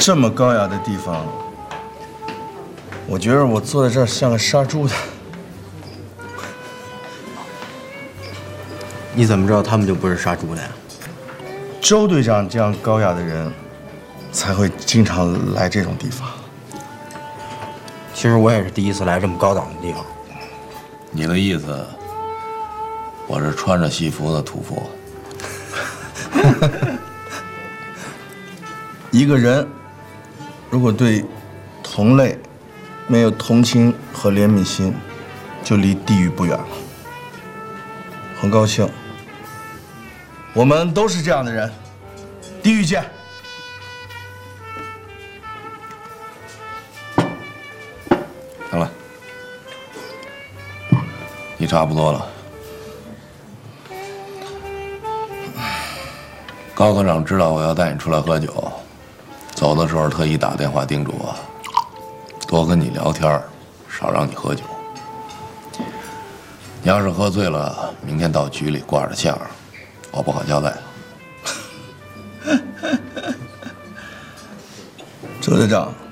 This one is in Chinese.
这么高雅的地方，我觉得我坐在这儿像个杀猪的。 你怎么知道他们就不是杀猪的呀？ 周队长这样高雅的人，才会经常来这种地方。 其实我也是第一次来这么高档的地方。 你的意思，我是穿着戏服的屠夫？ 一个人如果对同类没有同情和怜悯心，就离地狱不远了。很高兴，我们都是这样的人。地狱见。 行了，你差不多了。高科长知道我要带你出来喝酒，走的时候特意打电话叮嘱我，多跟你聊天，少让你喝酒。你要是喝醉了，明天到局里挂着相，我不好交代。 周队长。